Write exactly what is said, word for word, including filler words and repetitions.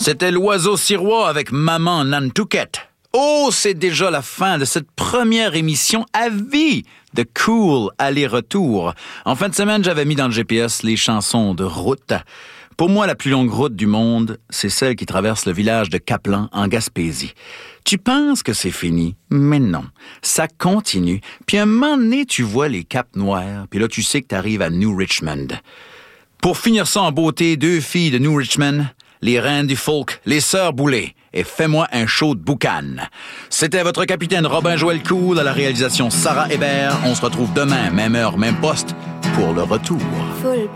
C'était l'oiseau sirois avec Maman Nantucket. Oh, c'est déjà la fin de cette première émission à vie de Cool aller-retour. En fin de semaine, j'avais mis dans le G P S les chansons de route. Pour moi, la plus longue route du monde, c'est celle qui traverse le village de Caplan, en Gaspésie. Tu penses que c'est fini, mais non. Ça continue. Puis un moment donné, tu vois les caps noirs, puis là, tu sais que tu arrives à New Richmond. Pour finir ça en beauté, deux filles de New Richmond, les reines du folk, les sœurs Boulay, et fais-moi un show de boucan. C'était votre capitaine Robin Joël Cool à la réalisation Sarah Hébert. On se retrouve demain, même heure, même poste, pour le retour. Full.